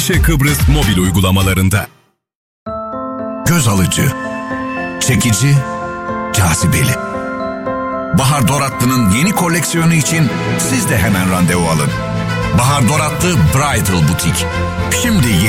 Ayşe Kıbrıs mobil uygulamalarında. Göz alıcı, çekici, cazibeli. Bahar Doratlı'nın yeni koleksiyonu için siz de hemen randevu alın. Bahar Doratlı Bridal Butik. Şimdi